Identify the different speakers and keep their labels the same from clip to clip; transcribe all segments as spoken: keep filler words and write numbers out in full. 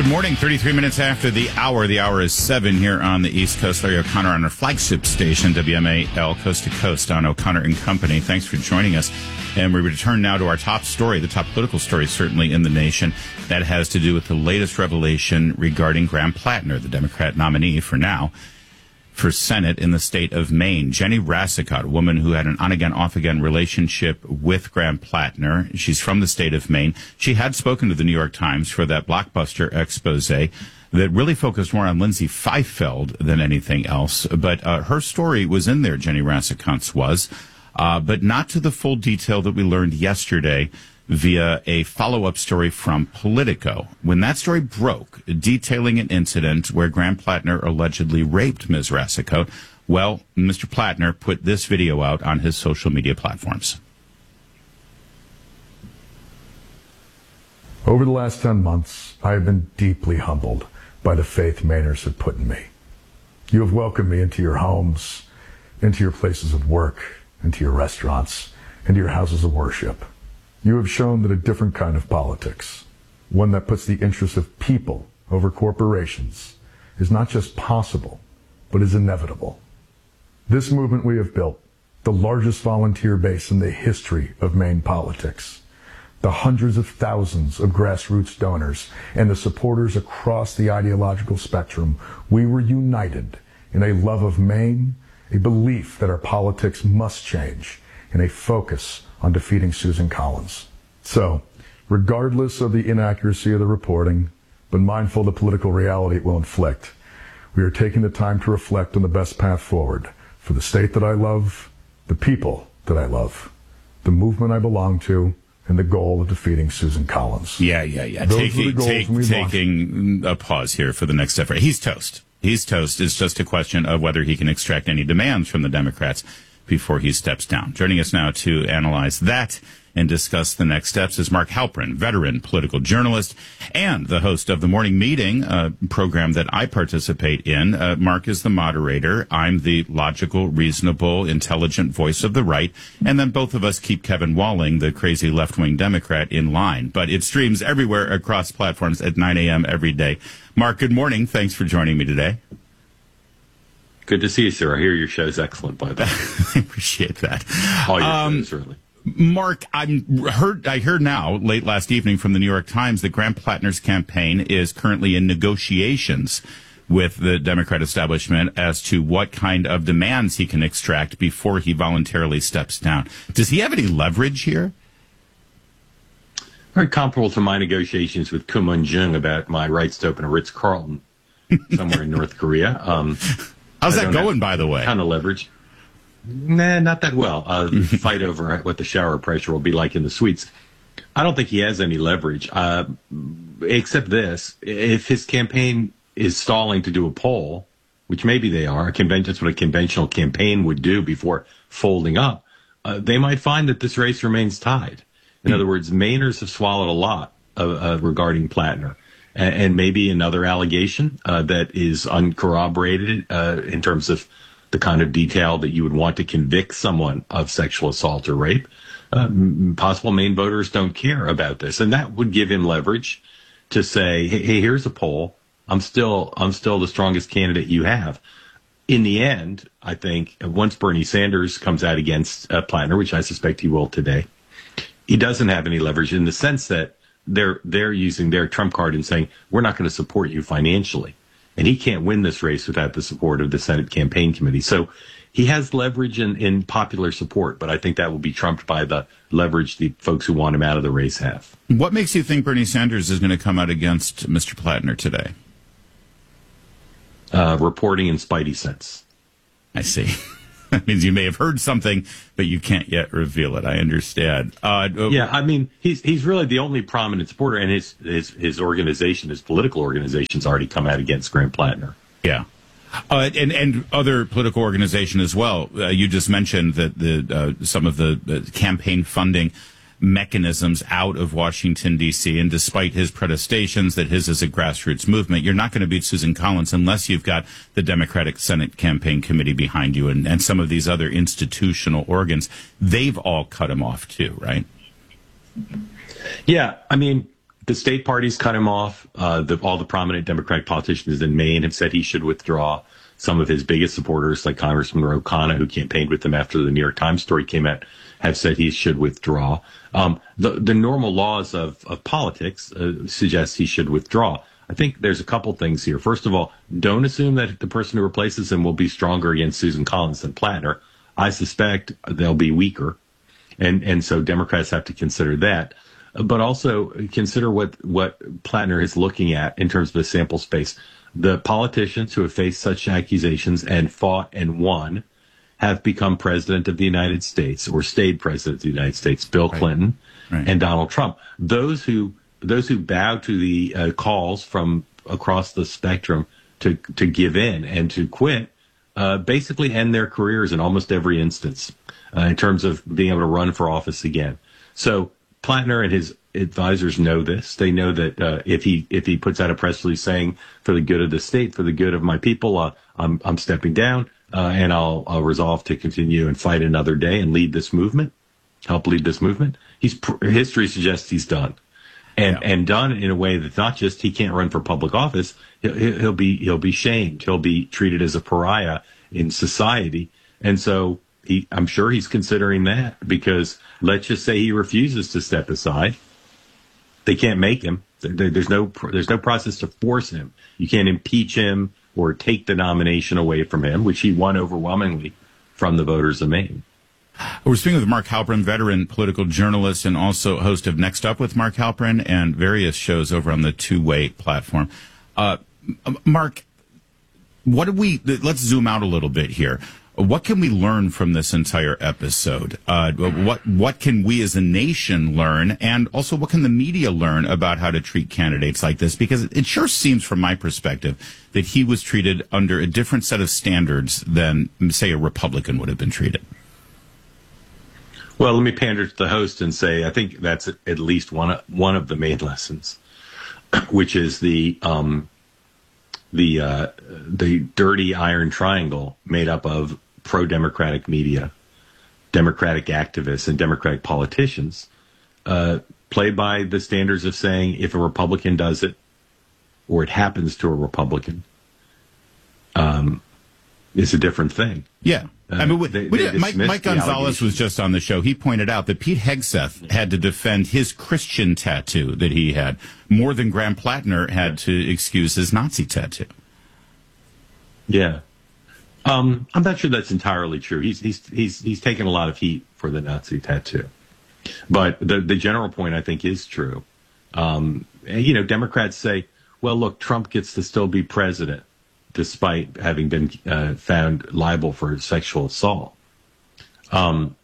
Speaker 1: Good morning, thirty-three minutes after the hour. The hour is seven here on the East Coast. Larry O'Connor on our flagship station, W M A L, Coast to Coast on O'Connor and Company. Thanks for joining us. And we return now to our top story, the top political story certainly in the nation. That has to do with the latest revelation regarding Graham Plattner, the Democrat nominee for now, for Senate in the state of Maine. Jenny Racicot, a woman who had an on-again, off-again relationship with Graham Plattner. She's from the state of Maine. She had spoken to the New York Times for that blockbuster expose that really focused more on Lindsay Feifeld than anything else. But uh, her story was in there, Jenny Racicot's was, uh, but not to the full detail that we learned yesterday via a follow-up story from Politico. When that story broke, detailing an incident where Graham Plattner allegedly raped Miz Racicot, well, Mister Plattner put this video out on his social media platforms.
Speaker 2: Over the last ten months, I have been deeply humbled by the faith Mainers have put in me. You have welcomed me into your homes, into your places of work, into your restaurants, into your houses of worship. You have shown that a different kind of politics, one that puts the interests of people over corporations, is not just possible, but is inevitable. This movement we have built, the largest volunteer base in the history of Maine politics, the hundreds of thousands of grassroots donors, and the supporters across the ideological spectrum, we were united in a love of Maine, a belief that our politics must change, and a focus on defeating Susan Collins. So, regardless of the inaccuracy of the reporting, but mindful of the political reality it will inflict, we are taking the time to reflect on the best path forward for the state that I love, the people that I love, the movement I belong to, and the goal of defeating Susan Collins.
Speaker 1: Yeah, yeah, yeah.
Speaker 2: Those
Speaker 1: Taking, take, taking
Speaker 2: launched.
Speaker 1: a pause here for the next step. He's toast. He's toast. It's just a question of whether he can extract any demands from the Democrats before he steps down. Joining us now to analyze that and discuss the next steps is Mark Halperin, veteran political journalist and the host of the Morning Meeting uh, program that I participate in. Uh, Mark is the moderator. I'm the logical, reasonable, intelligent voice of the right. And then both of us keep Kevin Walling, the crazy left-wing Democrat, in line. But it streams everywhere across platforms at nine a.m. every day. Mark, good morning. Thanks for joining me today.
Speaker 3: Good to see you, sir. I hear your show's excellent, by the way.
Speaker 1: I appreciate that.
Speaker 3: All your
Speaker 1: um,
Speaker 3: shows, really.
Speaker 1: Mark, I'm heard, I heard now, late last evening from the New York Times, that Graham Plattner's campaign is currently in negotiations with the Democrat establishment as to what kind of demands he can extract before he voluntarily steps down. Does he have any leverage here?
Speaker 3: Very comparable to my negotiations with Kim Un-jung about my rights to open a Ritz-Carlton somewhere in North Korea. Um,
Speaker 1: How's that going, by the way?
Speaker 3: Kind of leverage. Nah, not that well. Uh, the fight over what the shower pressure will be like in the suites. I don't think he has any leverage, uh, except this. If his campaign is stalling to do a poll, which maybe they are, a convention, that's what a conventional campaign would do before folding up, uh, they might find that this race remains tied. In other words, Mainers have swallowed a lot uh, uh, regarding Plattner. And, and maybe another allegation uh, that is uncorroborated uh, in terms of the kind of detail that you would want to convict someone of sexual assault or rape. Uh, possible Maine voters don't care about this. And that would give him leverage to say, hey, hey, here's a poll. I'm still, I'm still the strongest candidate you have. In the end, I think once Bernie Sanders comes out against uh, Plattner, which I suspect he will today, he doesn't have any leverage in the sense that they're, they're using their trump card and saying, we're not going to support you financially. And he can't win this race without the support of the Senate Campaign Committee. So he has leverage in, in popular support, but I think that will be trumped by the leverage the folks who want him out of the race have.
Speaker 1: What makes you think Bernie Sanders is going to come out against Mister Plattner today?
Speaker 3: Uh, reporting in Spidey sense.
Speaker 1: I see. That means you may have heard something, but you can't yet reveal it. I understand. Uh,
Speaker 3: yeah, I mean, he's he's really the only prominent supporter, and his his his organization, his political organization's already come out against Graham Plattner.
Speaker 1: Yeah. Uh, and and other political organization as well. Uh, you just mentioned that the uh, some of the uh, campaign funding mechanisms out of Washington, D C, and despite his protestations that his is a grassroots movement, you're not going to beat Susan Collins unless you've got the Democratic Senate Campaign Committee behind you and, and some of these other institutional organs. They've all cut him off too, right?
Speaker 3: Yeah, I mean, the state parties cut him off. Uh, the, all the prominent Democratic politicians in Maine have said he should withdraw. Some of his biggest supporters, like Congressman Ro Khanna, who campaigned with him after the New York Times story came out, have said he should withdraw. Um, the, the normal laws of, of politics uh, suggest he should withdraw. I think there's a couple things here. First of all, don't assume that the person who replaces him will be stronger against Susan Collins than Plattner. I suspect they'll be weaker. And, and so Democrats have to consider that. But also consider what, what Plattner is looking at in terms of the sample space. The politicians who have faced such accusations and fought and won have become president of the United States or stayed president of the United States, Bill
Speaker 1: Right.
Speaker 3: Clinton
Speaker 1: Right.
Speaker 3: and Donald Trump. Those who those who bow to the uh, calls from across the spectrum to to give in and to quit uh, basically end their careers in almost every instance uh, in terms of being able to run for office again. So Plattner and his advisors know this. They know that uh, if he if he puts out a press release saying, "For the good of the state, for the good of my people, uh, I'm I'm stepping down, uh, and I'll I'll resolve to continue and fight another day and lead this movement, help lead this movement." He's history suggests he's done, and
Speaker 1: Yeah.
Speaker 3: and done in a way that's not just he can't run for public office. He'll, he'll be he'll be shamed. He'll be treated as a pariah in society, and so. He, I'm sure he's considering that because let's just say he refuses to step aside. They can't make him. There, there's no there's no process to force him. You can't impeach him or take the nomination away from him, which he won overwhelmingly from the voters of Maine.
Speaker 1: We're speaking with Mark Halperin, veteran political journalist and also host of Next Up with Mark Halperin and various shows over on the Two-Way platform. Uh, Mark, what do we? Let's zoom out a little bit here. What can we learn from this entire episode? Uh, what what can we as a nation learn, and also what can the media learn about how to treat candidates like this? Because it sure seems, from my perspective, that he was treated under a different set of standards than, say, a Republican would have been treated.
Speaker 3: Well, let me pander to the host and say I think that's at least one of, one of the main lessons, which is the um, the uh, the dirty iron triangle made up of pro-democratic media, Democratic activists, and Democratic politicians uh, play by the standards of saying if a Republican does it or it happens to a Republican, um, it's a different thing.
Speaker 1: Yeah. I mean, we,
Speaker 3: they-
Speaker 1: we
Speaker 3: they
Speaker 1: did, Mike,
Speaker 3: dismissed
Speaker 1: Mike
Speaker 3: the
Speaker 1: Gonzalez
Speaker 3: allegations.
Speaker 1: was just on the show. He pointed out that Pete Hegseth had to defend his Christian tattoo that he had more than Graham Plattner had to excuse his Nazi tattoo.
Speaker 3: Yeah. Um, I'm not sure that's entirely true. He's he's he's he's taken a lot of heat for the Nazi tattoo, but the the general point I think is true. Um, and, you know, Democrats say, "Well, look, Trump gets to still be president despite having been uh, found liable for sexual assault." Um,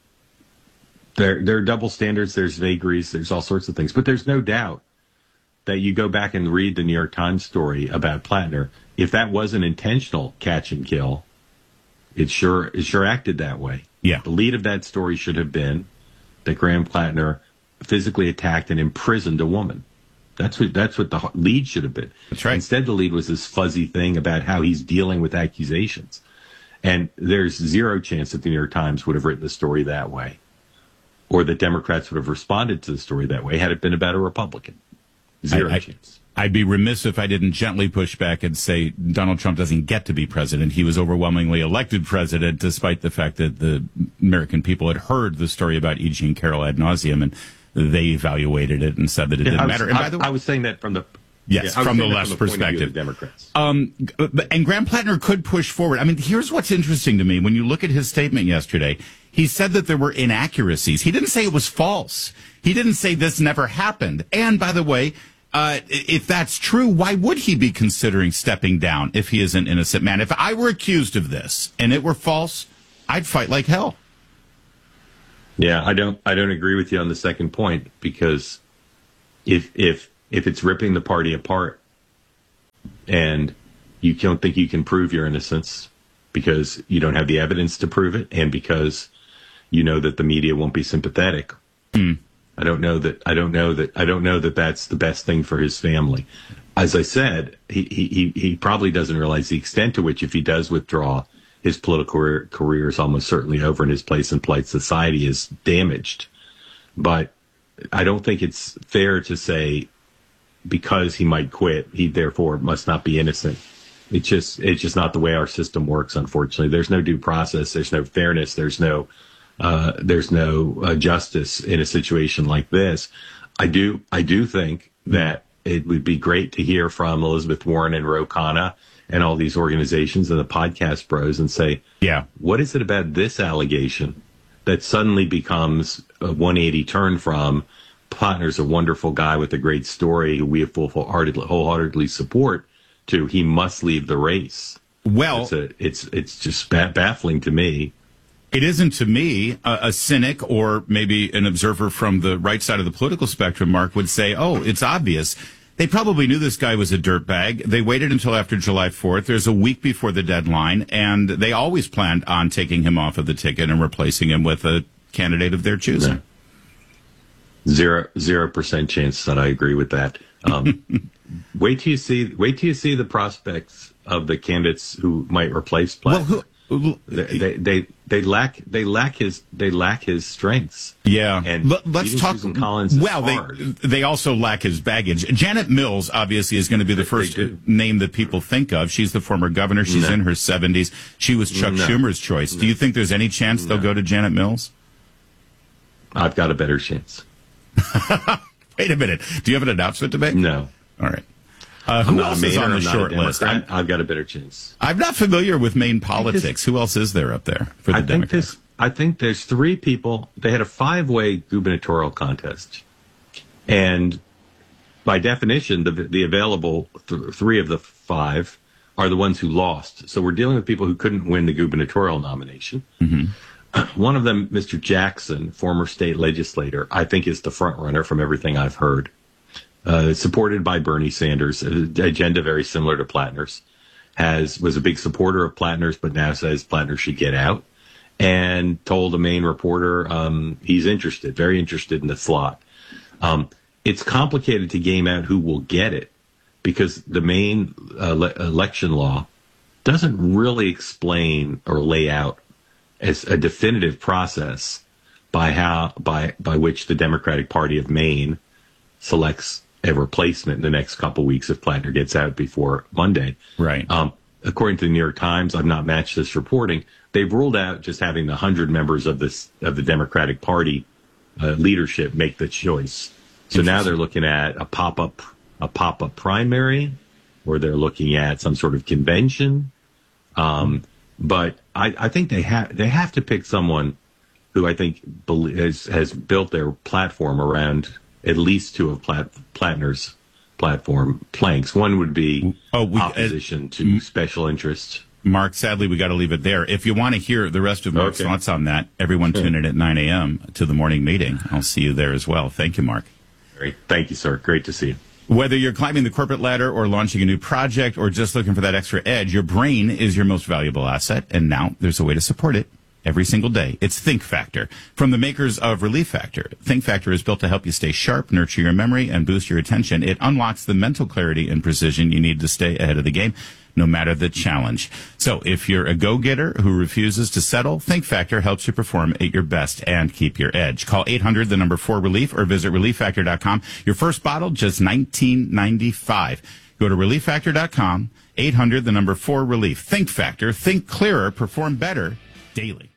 Speaker 3: there there are double standards. There's vagaries. There's all sorts of things, but there's no doubt that you go back and read the New York Times story about Plattner. If that was an intentional catch and kill, it sure it sure acted that way.
Speaker 1: Yeah.
Speaker 3: The lead of that story should have been that Graham Plattner physically attacked and imprisoned a woman. That's what that's what the lead should have been.
Speaker 1: That's right.
Speaker 3: Instead, the lead was this fuzzy thing about how he's dealing with accusations. And there's zero chance that the New York Times would have written the story that way, or that Democrats would have responded to the story that way had it been about a Republican. Zero
Speaker 1: I- I-
Speaker 3: chance.
Speaker 1: I'd be remiss if I didn't gently push back and say Donald Trump doesn't get to be president. He was overwhelmingly elected president, despite the fact that the American people had heard the story about E. Jean Carroll ad nauseum, and they evaluated it and said that it
Speaker 3: Yeah,
Speaker 1: didn't
Speaker 3: I was,
Speaker 1: matter. And
Speaker 3: I,
Speaker 1: by the way,
Speaker 3: I was saying that from the
Speaker 1: Yes,
Speaker 3: yeah, I was
Speaker 1: from the
Speaker 3: saying that
Speaker 1: left's
Speaker 3: from the point of view of
Speaker 1: perspective.
Speaker 3: the Democrats.
Speaker 1: Um, and Graham Plattner could push forward. I mean, here's what's interesting to me. When you look at his statement yesterday, he said that there were inaccuracies. He didn't say it was false. He didn't say this never happened. And by the way, uh, if that's true, why would he be considering stepping down if he is an innocent man? If I were accused of this and it were false, I'd fight like hell.
Speaker 3: Yeah, I don't I don't agree with you on the second point, because if if if it's ripping the party apart and you don't think you can prove your innocence because you don't have the evidence to prove it, and because you know that the media won't be sympathetic,
Speaker 1: Mm.
Speaker 3: I don't know that I don't know that I don't know that that's the best thing for his family. As I said, he he he probably doesn't realize the extent to which, if he does withdraw, his political career, career is almost certainly over, and his place in polite society is damaged. But I don't think it's fair to say because he might quit, he therefore must not be innocent. It's just it's just not the way our system works. Unfortunately, there's no due process. There's no fairness. There's no uh, there's no uh, justice in a situation like this. I do I do think that it would be great to hear from Elizabeth Warren and Ro Khanna and all these organizations and the podcast bros and say,
Speaker 1: yeah,
Speaker 3: what is it about this allegation that suddenly becomes a one eighty turn from Plattner's a wonderful guy with a great story who we wholeheartedly, wholeheartedly support to he must leave the race?
Speaker 1: Well,
Speaker 3: it's a, it's, it's just baffling to me.
Speaker 1: It isn't to me. A, a cynic or maybe an observer from the right side of the political spectrum, Mark, would say, oh, it's obvious. They probably knew this guy was a dirtbag. They waited until after July fourth. There's a week before the deadline, and they always planned on taking him off of the ticket and replacing him with a candidate of their choosing.
Speaker 3: Zero, zero percent chance that I agree with that. Um, wait till you see, wait till you see the prospects of the candidates who might replace Platt.
Speaker 1: Well, who, who,
Speaker 3: they, they, they, they lack, they lack his, they lack his strengths.
Speaker 1: Yeah.
Speaker 3: And
Speaker 1: L- let's talk.
Speaker 3: Susan Collins
Speaker 1: well, they, they also lack his baggage. Janet Mills obviously is going to be the first name that people think of. She's the former governor. She's no. in her seventies. She was Chuck no. Schumer's choice. No. Do you think there's any chance no. they'll go to Janet Mills?
Speaker 3: I've got a better chance.
Speaker 1: Wait a minute. Do you have an announcement to make?
Speaker 3: No.
Speaker 1: All right. Uh, who else is on the short list? I'm,
Speaker 3: I've got a better chance.
Speaker 1: I'm not familiar with Maine politics. Who else is there up there for the
Speaker 3: I
Speaker 1: Democrats?
Speaker 3: Think this, I think there's three people. They had a five-way gubernatorial contest. And by definition, the, the available th- three of the five are the ones who lost. So we're dealing with people who couldn't win the gubernatorial nomination. Mm-hmm. One of them, Mister Jackson, former state legislator, I think is the front runner from everything I've heard. Uh, supported by Bernie Sanders, an agenda very similar to Plattner's. Has was a big supporter of Plattner's, but now says Plattner should get out. And told a Maine reporter um, he's interested, very interested in the slot. Um, it's complicated to game out who will get it because the Maine uh, le- election law doesn't really explain or lay out as a definitive process by how by by which the Democratic Party of Maine selects a replacement in the next couple of weeks if Plattner gets out before Monday.
Speaker 1: Right.
Speaker 3: Um, according to the New York Times, I've not matched this reporting. They've ruled out just having the hundred members of this of the Democratic Party uh, leadership make the choice. So now they're looking at a pop up a pop up primary, or they're looking at some sort of convention. Um, But I, I think they have they have to pick someone who I think has, has built their platform around at least two of Platt, Plattner's platform planks. One would be oh, we, opposition uh, to special interests.
Speaker 1: Mark, sadly, we got to leave it there. If you want to hear the rest of Mark's okay. thoughts on that, everyone tune in at nine a.m. to the morning meeting. I'll see you there as well. Thank you, Mark.
Speaker 3: Great. Thank you, sir. Great to see you.
Speaker 1: Whether you're climbing the corporate ladder or launching a new project or just looking for that extra edge, your brain is your most valuable asset, and now there's a way to support it every single day. It's Think Factor. From the makers of Relief Factor, Think Factor is built to help you stay sharp, nurture your memory, and boost your attention. It unlocks the mental clarity and precision you need to stay ahead of the game, no matter the challenge. So if you're a go-getter who refuses to settle, Think Factor helps you perform at your best and keep your edge. Call eight hundred, the number four relief, or visit relief factor dot com. Your first bottle, just nineteen ninety-five. Go to relief factor dot com, eight hundred, the number four relief. Think Factor, think clearer, perform better daily.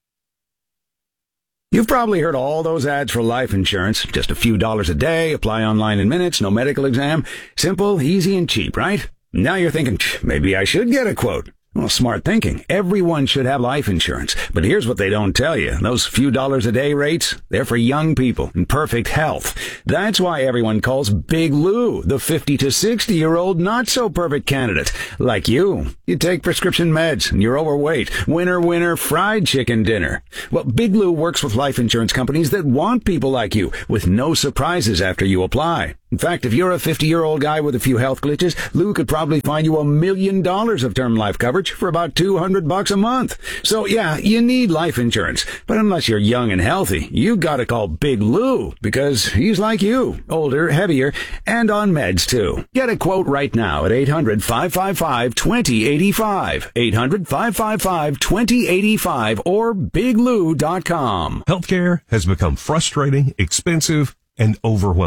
Speaker 4: You've probably heard all those ads for life insurance. Just a few dollars a day, apply online in minutes, no medical exam. Simple, easy, and cheap, right? Now you're thinking, maybe I should get a quote. Well, smart thinking. Everyone should have life insurance. But here's what they don't tell you. Those few dollars a day rates, they're for young people in perfect health. That's why everyone calls Big Lou the fifty to sixty-year-old not-so-perfect candidate. Like you. You take prescription meds and you're overweight. Winner, winner, fried chicken dinner. Well, Big Lou works with life insurance companies that want people like you with no surprises after you apply. In fact, if you're a fifty-year-old guy with a few health glitches, Lou could probably find you a million dollars of term life coverage for about two hundred bucks a month. So yeah, you need life insurance. But unless you're young and healthy, you gotta call Big Lou because he's like you, older, heavier, and on meds too. Get a quote right now at eight hundred, five five five, two zero eight five, eight hundred, five five five, two zero eight five, or big lou dot com.
Speaker 5: Healthcare has become frustrating, expensive, and overwhelming.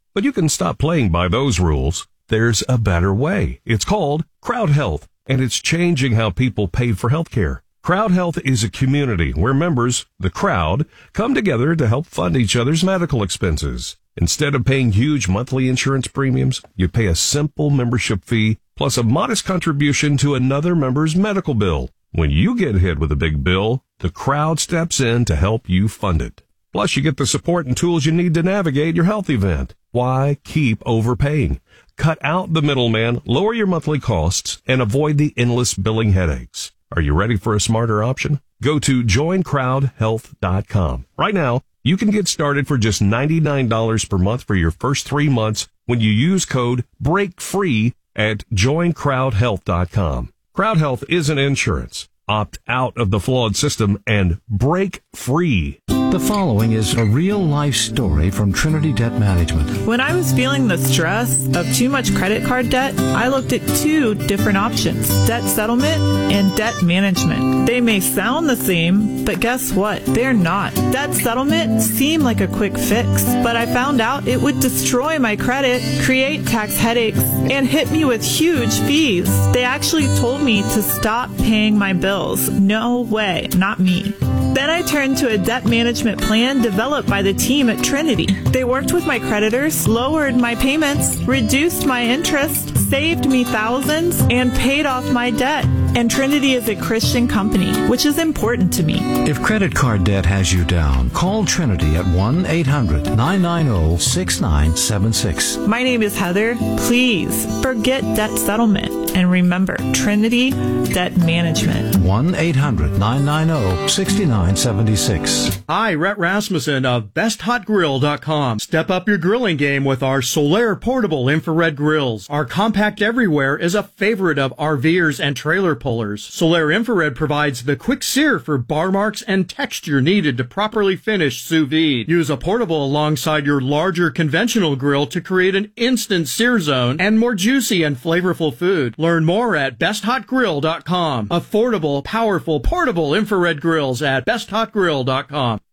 Speaker 5: But you can stop playing by those rules. There's a better way. It's called Crowd Health, and it's changing how people pay for health care. Crowd Health is a community where members, the crowd, come together to help fund each other's medical expenses. Instead of paying huge monthly insurance premiums, you pay a simple membership fee plus a modest contribution to another member's medical bill. When you get hit with a big bill, the crowd steps in to help you fund it. Plus, you get the support and tools you need to navigate your health event. Why keep overpaying? Cut out the middleman, lower your monthly costs, and avoid the endless billing headaches. Are you ready for a smarter option? Go to join crowd health dot com. Right now, you can get started for just ninety-nine dollars per month for your first three months when you use code BREAKFREE at join crowd health dot com. Crowd Health isn't insurance. Opt out of the flawed system and break free.
Speaker 6: The following is a real-life story from Trinity Debt Management.
Speaker 7: When I was feeling the stress of too much credit card debt, I looked at two different options, debt settlement and debt management. They may sound the same, but guess what? They're not. Debt settlement seemed like a quick fix, but I found out it would destroy my credit, create tax headaches, and hit me with huge fees. They actually told me to stop paying my bills. No way, not me. Then I turned to a debt management plan developed by the team at Trinity. They worked with my creditors, lowered my payments, reduced my interest, saved me thousands, and paid off my debt. And Trinity is a Christian company, which is important to me.
Speaker 6: If credit card debt has you down, call Trinity at one eight hundred nine nine zero six nine seven six.
Speaker 7: My name is Heather. Please forget debt settlement. And remember, Trinity Debt Management.
Speaker 6: one eight hundred nine nine zero six nine seven six.
Speaker 8: Hi, Rhett Rasmussen of best hot grill dot com. Step up your grilling game with our Solaire portable infrared grills. Our compact everywhere is a favorite of RVers and trailer pullers. Solaire infrared provides the quick sear for bar marks and texture needed to properly finish sous vide. Use a portable alongside your larger conventional grill to create an instant sear zone and more juicy and flavorful food. Learn more at best hot grill dot com. Affordable, powerful, portable infrared grills at best hot grill dot com.